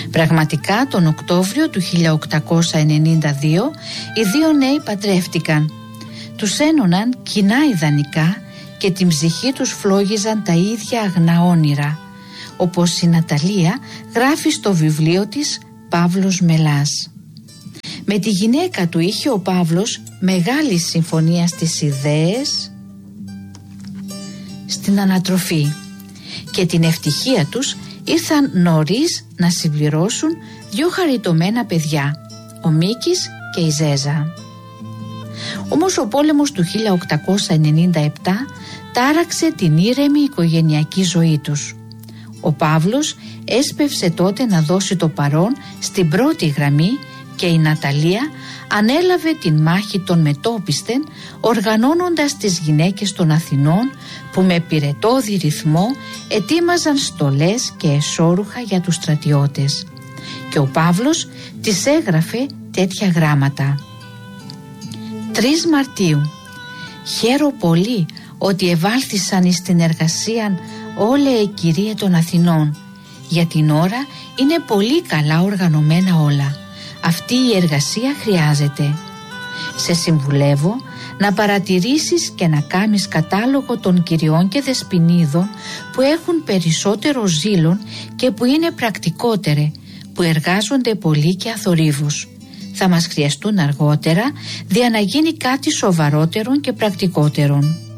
Πραγματικά τον Οκτώβριο του 1892 οι δύο νέοι παντρεύτηκαν. Τους ένωναν κοινά ιδανικά και την ψυχή τους φλόγιζαν τα ίδια αγνά όνειρα, όπως η Ναταλία γράφει στο βιβλίο της «Παύλος Μελάς». Με τη γυναίκα του είχε ο Παύλος μεγάλη συμφωνία στις ιδέες, στην ανατροφή, και την ευτυχία τους ήρθαν νωρίς να συμπληρώσουν δύο χαριτωμένα παιδιά, ο Μίκης και η Ζέζα. Όμως ο πόλεμος του 1897 τάραξε την ήρεμη οικογενειακή ζωή τους. Ο Παύλος έσπευσε τότε να δώσει το παρόν στην πρώτη γραμμή και η Ναταλία ανέλαβε την μάχη των μετόπιστεν, οργανώνοντας τις γυναίκες των Αθηνών που με πυρετώδη ρυθμό ετοίμαζαν στολές και εσώρουχα για τους στρατιώτες. Και ο Παύλος τις έγραφε τέτοια γράμματα. 3 Μαρτίου. Χαίρο πολύ ότι ευάλθησαν εις την εργασία όλε οι κυρίες των Αθηνών. Για την ώρα είναι πολύ καλά οργανωμένα όλα. Αυτή η εργασία χρειάζεται. Σε συμβουλεύω να παρατηρήσεις και να κάνεις κατάλογο των κυριών και δεσποινίδων που έχουν περισσότερο ζήλον και που είναι πρακτικότεροι, που εργάζονται πολύ και αθορύβους. Θα μας χρειαστούν αργότερα δια να γίνει κάτι σοβαρότερον και πρακτικότερον.